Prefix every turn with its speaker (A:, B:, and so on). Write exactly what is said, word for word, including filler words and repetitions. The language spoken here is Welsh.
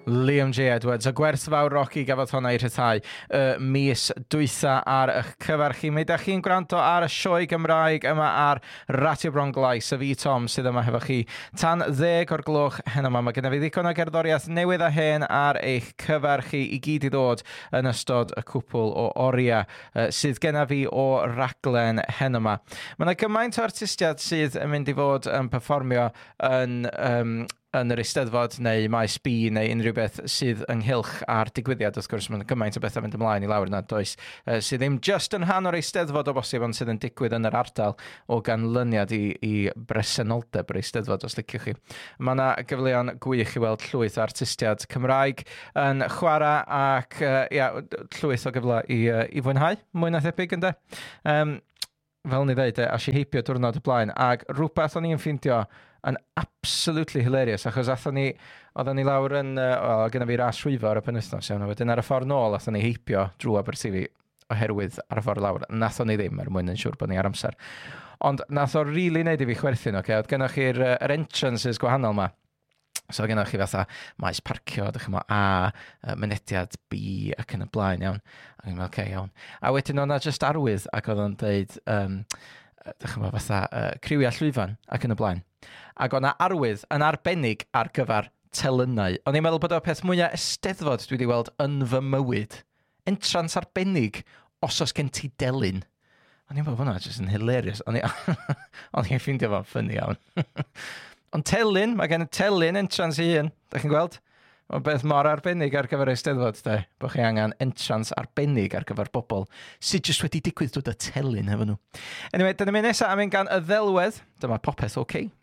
A: Liam J Edwards, y gwerthfawr Rocky gafodd hwnna i rhyddhau y mis dwytha ar y cyfarchu. Mi ydych chi'n gwrando ar y sioe Gymraeg yma ar Radio Bronglais, y fi Tom sydd yma hefo chi tan ddeg o'r gloch heno yma. Mae gennym fi ddigon o gerddoriaeth newydd a hen ar eich cyfarchu i gyd i ddod yn ystod y cwpl o oriau uh, sydd gennym fi o raglen heno yma. Mae yna gymaint o artistiad sydd yn mynd i fod yn perfformio yn um, yn yr Eisteddfod neu maes B neu unrhyw beth sydd ynghylch ar digwyddiad. Wrth gwrs, mae'n gymaint o bethau mynd ymlaen i lawr yna, does, uh, sydd ddim just yn rhan o'r Eisteddfod o bosib, ond sydd yn digwydd yn yr ardal o ganlyniad i, i bresenoldeb yr Eisteddfod, os liciwch chi. Mae yna gyfleon gwych i weld llwyth o artistiad Cymraeg yn chwarae ac uh, ia, llwyth o gyfle i, uh, i fwynhau, mwy na thebyg ynde. Um, fel ni ddeud, as i heipio diwrnod y blaen, ac rhywbeth o'n i'n ffindio yn absolutely hilarious, achos athon ni, oedden ni lawr yn, uh, o, gyda fi ras rwyfo ar y penwythnos, iawn, wedyn ar y ffordd nôl, athon ni heipio drwy Aberteifi oherwydd ar y ffordd lawr. Nathon ni ddim er mwyn yn siŵr bod ni ar amser. Ond nath o rili neud i fi chwerthin, okay? Oedd gennych chi'r uh, entrances gwahanol ma. So gennych chi fatha maes parcio, dych chi'n A, uh, mynediad B ac yn y blaen, iawn. Ac yn meddwl, okay, iawn. A wedyn o'na just arwydd ac oedd o'n deud, um, dych chi'n meddwl fatha uh, criwia llwyfan ac yn y blaen. Ac o'na arwydd yn arbennig ar gyfer telynau. O'n i'n meddwl bod o'r peth mwyaf Eisteddfod dwi wedi weld yn fy mywyd. Entrans arbennig os oes gen ti delyn. O'n i'n meddwl hwnna jyst yn hilarious. O'n i'n ffindio fo'n ffynnu iawn. Ond telyn, mae gen y telyn entrans i un. Da chi'n gweld? Mae'n beth mor arbennig ar gyfer Eisteddfod, de. Bo chi angen entrans arbennig ar gyfer bobl sydd jyst wedi digwydd dod y telyn hefo nhw. Anyway, dyna mi nesaf am un gan y ddelwedd. Dyma popeth OK.